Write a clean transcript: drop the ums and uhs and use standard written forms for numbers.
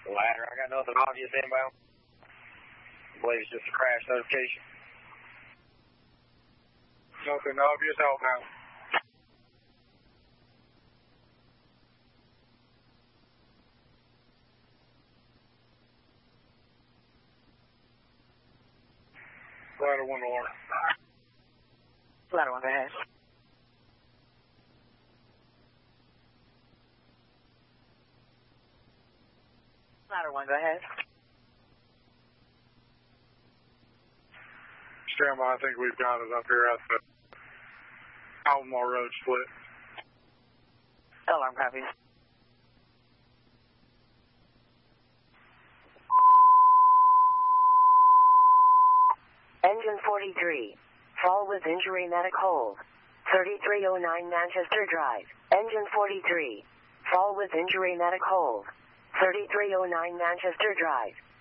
Ladder, I got nothing obvious inbound. I believe it's just a crash notification. Nothing obvious outbound. Ladder 1 to Lorna. Ladder 1, go ahead. Ladder 1, go ahead. Stand by, I think we've got it up here at the Albemarle Road split. Alarm copies. Engine 43. Fall with injury, medic hold. 3309 Manchester Drive. Engine 43. Fall with injury, medic hold. 3309 Manchester Drive.